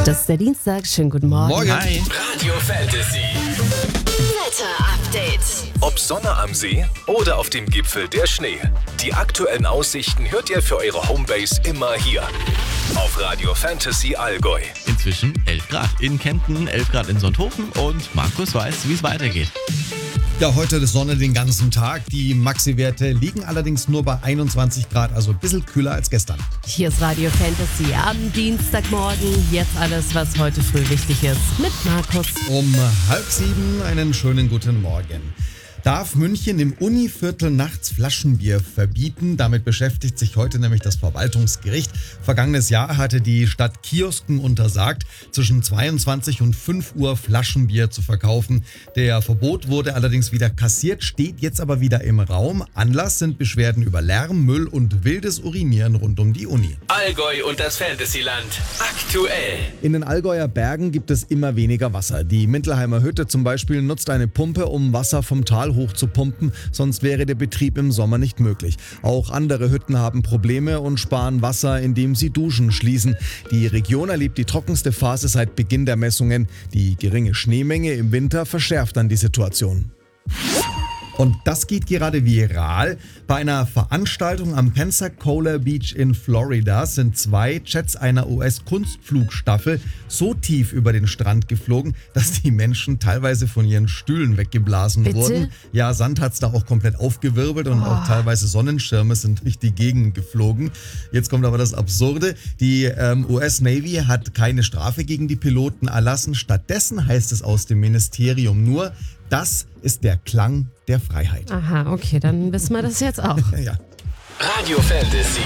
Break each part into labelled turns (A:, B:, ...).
A: Das ist der Dienstag. Schönen guten Morgen.
B: Morgen.
C: Hi.
D: Radio Fantasy.
E: Wetter-Update.
D: Ob Sonne am See oder auf dem Gipfel der Schnee. Die aktuellen Aussichten hört ihr für eure Homebase immer hier. Auf Radio Fantasy Allgäu.
C: Inzwischen 11 Grad in Kempten, 11 Grad in Sonthofen und Markus weiß, wie es weitergeht.
B: Ja, heute ist Sonne den ganzen Tag. Die Maxi-Werte liegen allerdings nur bei 21 Grad, also ein bisschen kühler als gestern.
A: Hier ist Radio Fantasy am Dienstagmorgen. Jetzt alles, was heute früh wichtig ist. Mit Markus.
B: Um 6:30 einen schönen guten Morgen. Darf München im Univiertel nachts Flaschenbier verbieten? Damit beschäftigt sich heute nämlich das Verwaltungsgericht. Vergangenes Jahr hatte die Stadt Kiosken untersagt, zwischen 22 und 5 Uhr Flaschenbier zu verkaufen. Der Verbot wurde allerdings wieder kassiert, steht jetzt aber wieder im Raum. Anlass sind Beschwerden über Lärm, Müll und wildes Urinieren rund um die Uni.
D: Allgäu und das Fantasyland. Aktuell.
B: In den Allgäuer Bergen gibt es immer weniger Wasser. Die Mintelheimer Hütte zum Beispiel nutzt eine Pumpe, um Wasser vom Tal hoch zu pumpen, sonst wäre der Betrieb im Sommer nicht möglich. Auch andere Hütten haben Probleme und sparen Wasser, indem sie Duschen schließen. Die Region erlebt die trockenste Phase seit Beginn der Messungen. Die geringe Schneemenge im Winter verschärft dann die Situation. Und das geht gerade viral. Bei einer Veranstaltung am Pensacola Beach in Florida sind 2 Jets einer US-Kunstflugstaffel so tief über den Strand geflogen, dass die Menschen teilweise von ihren Stühlen weggeblasen wurden. Ja, Sand hat's da auch komplett aufgewirbelt und auch teilweise Sonnenschirme sind durch die Gegend geflogen. Jetzt kommt aber das Absurde. Die US Navy hat keine Strafe gegen die Piloten erlassen. Stattdessen heißt es aus dem Ministerium nur, das ist der Klang der Freiheit.
A: Aha, okay, dann wissen wir das jetzt auch.
B: Ja.
D: Radio Fantasy.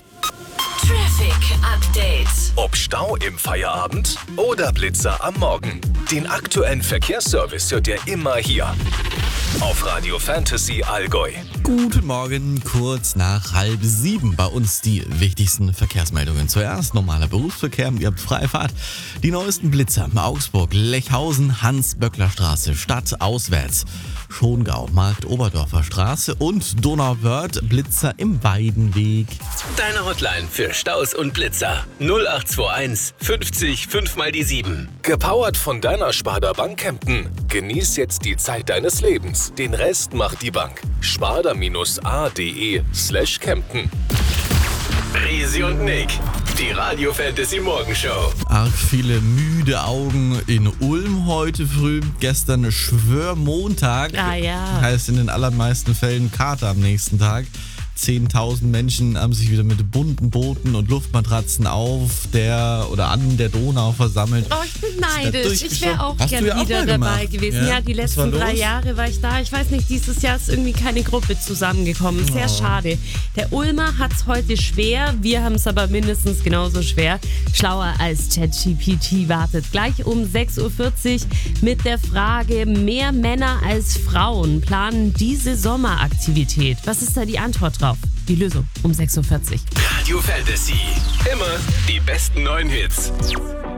E: Traffic Update.
D: Ob Stau im Feierabend oder Blitzer am Morgen. Den aktuellen Verkehrsservice hört ihr immer hier. Auf Radio Fantasy Allgäu.
C: Guten Morgen, kurz nach 6:30 bei uns die wichtigsten Verkehrsmeldungen. Zuerst normaler Berufsverkehr, ihr habt Freifahrt. Die neuesten Blitzer: Augsburg, Lechhausen, Hans-Böckler-Straße, Stadt auswärts, Schongau, Markt-Oberdorfer Straße und Donauwörth, Blitzer im Weidenweg.
D: Deine Hotline für Staus und Blitzer. 0821 50 5 mal die 7. Gepowert von deiner Sparda Bank Kempten. Genieß jetzt die Zeit deines Lebens. Den Rest macht die Bank. sparda-a.de/Kempten. Risi und Nick, die Radio Fantasy Morgenshow.
C: Arg viele müde Augen in Ulm heute früh. Gestern Schwörmontag.
A: Ah ja.
C: Heißt in den allermeisten Fällen Kater am nächsten Tag. 10.000 Menschen haben sich wieder mit bunten Booten und Luftmatratzen auf der oder an der Donau versammelt.
A: Oh, ich bin neidisch. Ich wäre auch
C: Hast
A: gern
C: du ja auch
A: wieder
C: mal
A: dabei
C: gemacht.
A: gewesen. Ja, die
C: Was war
A: letzten 3
C: los?
A: Jahre war ich da. Ich weiß nicht, dieses Jahr ist irgendwie keine Gruppe zusammengekommen. Sehr schade. Der Ulmer hat es heute schwer. Wir haben es aber mindestens genauso schwer. Schlauer als ChatGPT wartet gleich um 6:40 Uhr mit der Frage: Mehr Männer als Frauen planen diese Sommeraktivität. Was ist da die Antwort drauf? Die Lösung um 6:40 Uhr.
D: Radio Fantasy. Immer die besten neuen Hits.